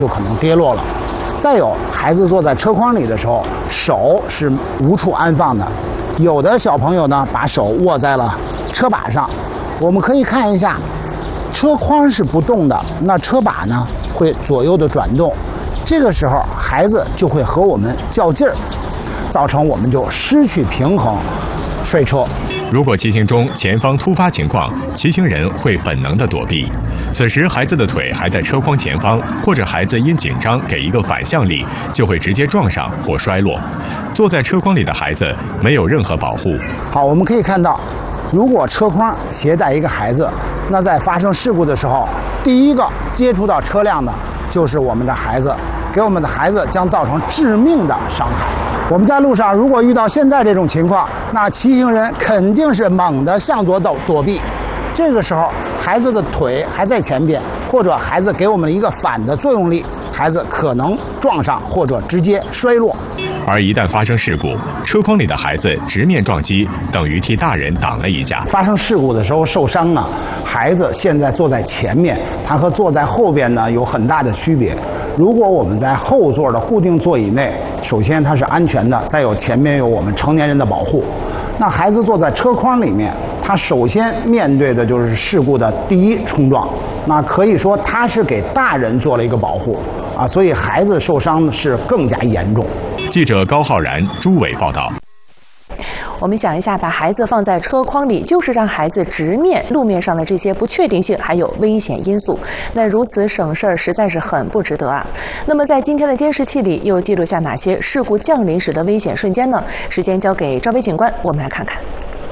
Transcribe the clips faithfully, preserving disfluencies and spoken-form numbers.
就可能跌落了。再有，孩子坐在车筐里的时候，手是无处安放的，有的小朋友呢把手握在了车把上。我们可以看一下，车筐是不动的，那车把呢会左右的转动，这个时候孩子就会和我们较劲儿，造成我们就失去平衡，摔车。 如果骑行中前方突发情况，骑行人会本能的躲避，此时孩子的腿还在车筐前方，或者孩子因紧张给一个反向力，就会直接撞上或摔落。坐在车筐里的孩子没有任何保护。 好，我们可以看到，如果车筐携带一个孩子，那在发生事故的时候，第一个接触到车辆的就是我们的孩子，给我们的孩子将造成致命的伤害。我们在路上如果遇到现在这种情况，那骑行人肯定是猛地向左躲躲避，这个时候孩子的腿还在前边，或者孩子给我们一个反的作用力，孩子可能撞上或者直接摔落。 而一旦发生事故，车筐里的孩子直面撞击，等于替大人挡了一下。 发生事故的时候受伤呢，孩子现在坐在前面，他和坐在后边呢有很大的区别。如果我们在后座的固定座椅内，首先它是安全的，再有前面有我们成年人的保护。那孩子坐在车筐里面，他首先面对的就是事故的第一冲撞，那可以说他是给大人做了一个保护啊，所以孩子受伤是更加严重。 记者高浩然、朱伟报道。 我们想一下，把孩子放在车筐里，就是让孩子直面路面上的这些不确定性还有危险因素。那如此省事儿，实在是很不值得啊。那么在今天的监视器里，又记录下哪些事故降临时的危险瞬间呢？时间交给赵薇警官，我们来看看。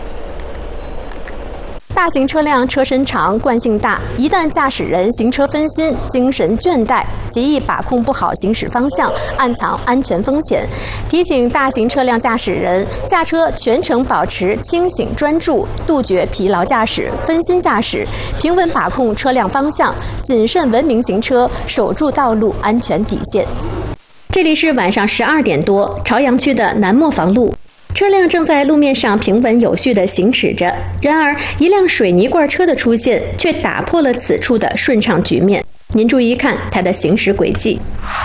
大型车辆车身长、惯性大，一旦驾驶人行车分心、精神倦怠，极易把控不好行驶方向，暗藏安全风险。提醒大型车辆驾驶人，驾车全程保持清醒专注，杜绝疲劳驾驶、分心驾驶，平稳把控车辆方向，谨慎文明行车，守住道路安全底线。这里是晚上十二点多，朝阳区的南磨坊路。车辆正在路面上平稳有序地行驶着，然而一辆水泥罐车的出现却打破了此处的顺畅局面。您注意看它的行驶轨迹。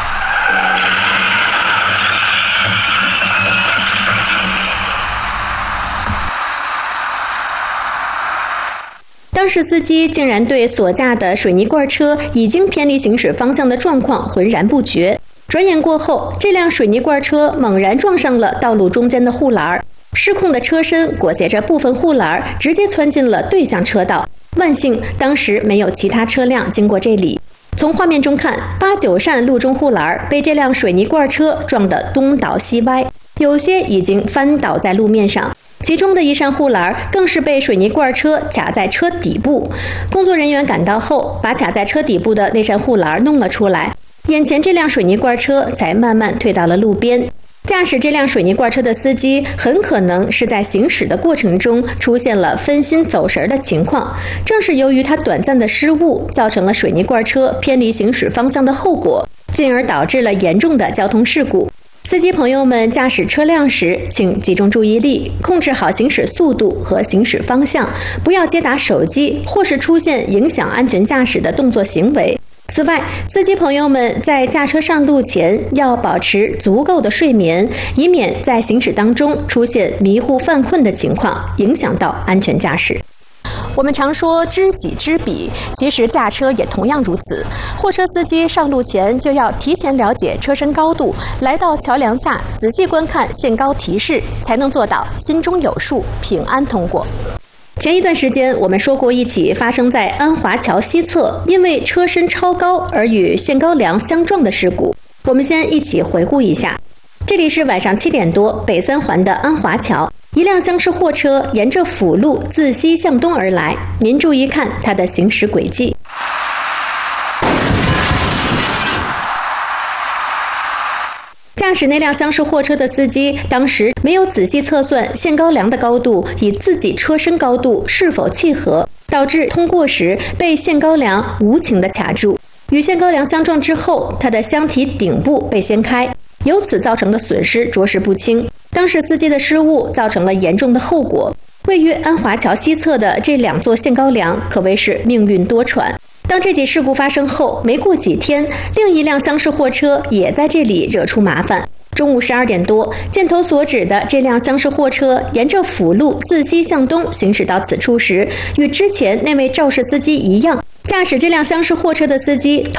当时司机竟然对所驾的水泥罐车已经偏离行驶方向的状况浑然不觉。转眼过后，这辆水泥罐车猛然撞上了道路中间的护栏，失控的车身裹挟着部分护栏，直接窜进了对向车道。万幸当时没有其他车辆经过这里。从画面中看，八九扇路中护栏被这辆水泥罐车撞得东倒西歪，有些已经翻倒在路面上，其中的一扇护栏更是被水泥罐车卡在车底部。工作人员赶到后，把卡在车底部的那扇护栏弄了出来，眼前这辆水泥罐车才慢慢退到了路边。驾驶这辆水泥罐车的司机很可能是在行驶的过程中出现了分心走神的情况，正是由于他短暂的失误，造成了水泥罐车偏离行驶方向的后果，进而导致了严重的交通事故。司机朋友们驾驶车辆时，请集中注意力，控制好行驶速度和行驶方向，不要接打手机或是出现影响安全驾驶的动作行为。此外，司机朋友们在驾车上路前要保持足够的睡眠，以免在行驶当中出现迷糊犯困的情况，影响到安全驾驶。我们常说知己知彼，其实驾车也同样如此。货车司机上路前就要提前了解车身高度，来到桥梁下仔细观看限高提示，才能做到心中有数，平安通过。前一段时间，我们说过一起发生在安华桥西侧，因为车身超高而与限高梁相撞的事故。我们先一起回顾一下。这里是晚上七点多，北三环的安华桥，一辆厢式货车沿着辅路自西向东而来，您注意看它的行驶轨迹。驾驶那辆厢式货车的司机当时没有仔细测算限高梁的高度与自己车身高度是否契合，导致通过时被限高梁无情地卡住。与限高梁相撞之后，它的箱体顶部被掀开，由此造成的损失着实不轻。当时司机的失误造成了严重的后果。位于安华桥西侧的这两座限高梁可谓是命运多舛。 当这起事故发生后，没过几天，另一辆厢式货车也在这里惹出麻烦。中午十二点多，箭头所指的这辆厢式货车沿着辅路自西向东行驶到此处时，与之前那位肇事司机一样，驾驶这辆厢式货车的司机